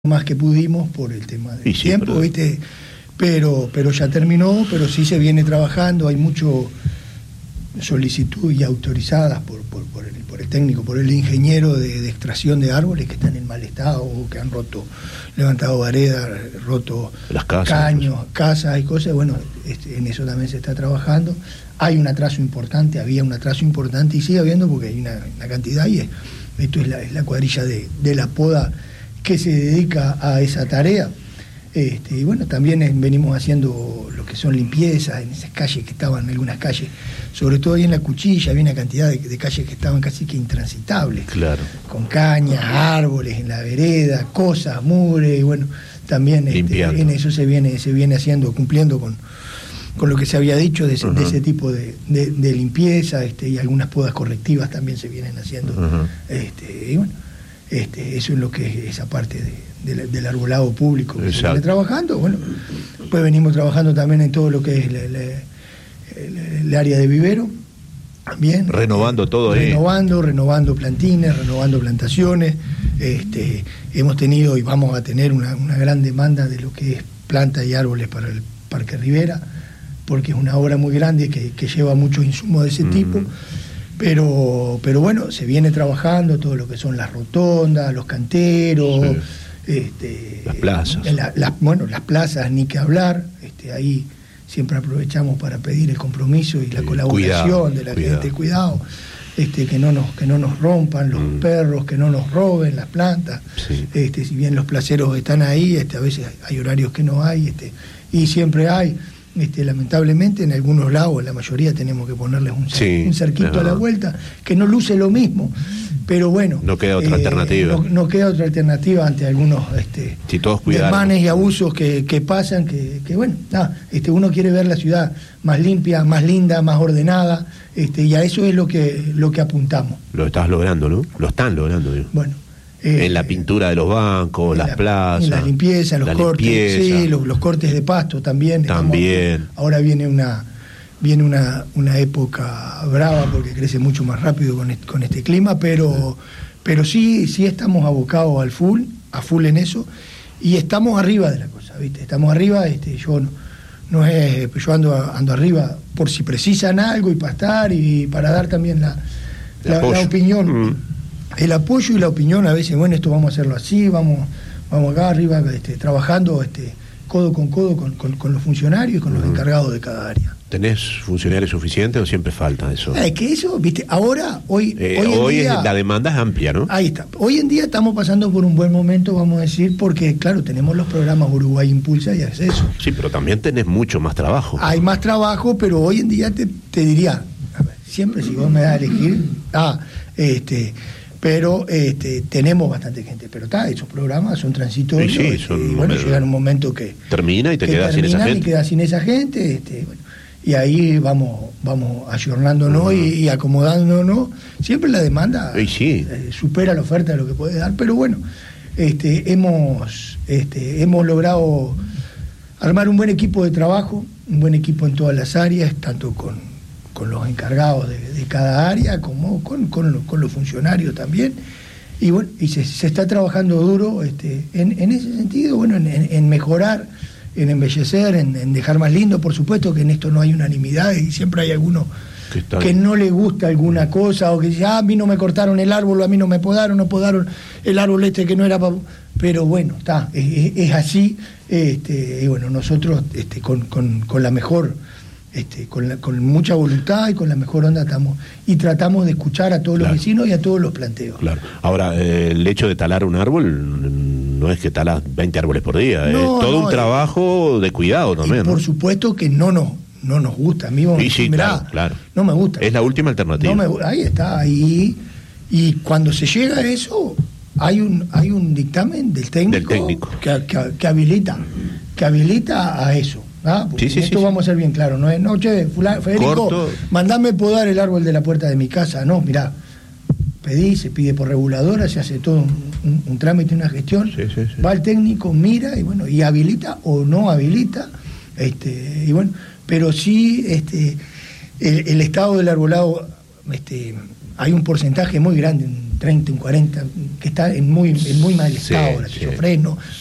más que pudimos por el tema del tiempo, pero... ¿viste? Pero ya terminó, pero sí se viene trabajando, hay mucho solicitud y autorizadas por el técnico, por el ingeniero de extracción de árboles que están en mal estado, o que han levantado varedas, roto las casas, caños, casas y cosas. Bueno, en eso también se está trabajando. Hay un atraso importante, había un atraso importante y sigue habiendo porque hay una cantidad, y esto es la cuadrilla de la poda que se dedica a esa tarea. Y bueno, también venimos haciendo lo que son limpiezas en esas calles que estaban, algunas calles, sobre todo ahí en la Cuchilla, había una cantidad de calles que estaban casi que intransitables, claro, con cañas, árboles en la vereda, cosas, mugre, y bueno, también en eso se viene haciendo, cumpliendo con lo que se había dicho de ese tipo de limpieza, y algunas podas correctivas también se vienen haciendo. Y bueno, eso es lo que es esa parte del arbolado público que se viene trabajando. Bueno, después venimos trabajando también en todo lo que es el área de vivero, también renovando todo, renovando plantines, renovando plantaciones. Hemos tenido y vamos a tener una gran demanda de lo que es plantas y árboles para el Parque Rivera, porque es una obra muy grande que lleva muchos insumos de ese tipo. Pero bueno, se viene trabajando todo lo que son las rotondas, los canteros, las plazas. Las plazas, ni que hablar. Ahí siempre aprovechamos para pedir el compromiso y la colaboración de la gente, cuidado, que no nos rompan los perros, que no nos roben las plantas. Si bien los placeros están ahí, a veces hay horarios que no hay, y siempre hay. Lamentablemente en algunos lados, en la mayoría, tenemos que ponerles un cerquito a la vuelta, que no luce lo mismo, pero bueno, no queda otra alternativa. No queda otra alternativa ante algunos desmanes y abusos que pasan, que bueno, uno quiere ver la ciudad más limpia, más linda, más ordenada, y a eso es lo que apuntamos. Lo estás logrando, ¿no? Lo están logrando, digo. Bueno, en la pintura de los bancos, las plazas, en la limpieza, los cortes, sí, los cortes de pasto también. Ahora viene una época brava porque crece mucho más rápido con este clima, pero sí estamos abocados a full en eso, y estamos arriba de la cosa, ¿viste? Estamos arriba, yo ando arriba por si precisan algo y para estar y para dar también la opinión. El apoyo y la opinión, a veces, bueno, esto vamos a hacerlo así, vamos acá arriba, trabajando codo con codo con los funcionarios y con los encargados de cada área. ¿Tenés funcionarios suficientes o siempre falta eso? Es que eso, viste, hoy en día, la demanda es amplia, ¿no? Ahí está. Hoy en día estamos pasando por un buen momento, vamos a decir, porque, claro, tenemos los programas Uruguay Impulsa y Acceso. Sí, pero también tenés mucho más trabajo. Hay más trabajo, pero hoy en día te diría, a ver, siempre si vos me das a elegir, pero tenemos bastante gente, pero esos programas son transitorios, y bueno, llega un momento que termina y te quedas sin esa gente. Y quedas sin esa gente, y ahí vamos ayornándonos y acomodándonos. Siempre la demanda supera la oferta de lo que puede dar, pero bueno, hemos logrado armar un buen equipo de trabajo, un buen equipo en todas las áreas, tanto con los encargados de cada área, como con los funcionarios también, y bueno, y se está trabajando duro en ese sentido, bueno, en mejorar, en embellecer, en dejar más lindo. Por supuesto que en esto no hay unanimidad y siempre hay alguno que no le gusta alguna cosa, o que dice, a mí no me cortaron el árbol, o a mí no me podaron el árbol que no era para... Pero bueno, es así, y bueno, nosotros con la mejor... con mucha voluntad y con la mejor onda tratamos de escuchar a todos los vecinos y a todos los planteos. Claro. Ahora, el hecho de talar un árbol no es que talas 20 árboles por día, es todo un trabajo de cuidado también. Por supuesto que no nos gusta. A mí claro. No me gusta. Es la última alternativa. Ahí está. Y cuando se llega a eso, hay un dictamen del técnico. Que habilita a eso. Esto vamos a ser bien claros, no es, Federico, mandame podar el árbol de la puerta de mi casa. No, mirá, se pide por reguladora, se hace todo un trámite, una gestión, va el técnico, mira, y bueno, y habilita o no habilita, y bueno, pero sí, el estado del arbolado, hay un porcentaje muy grande, 30, en 40, que está en muy mal estado, sí, la Freno,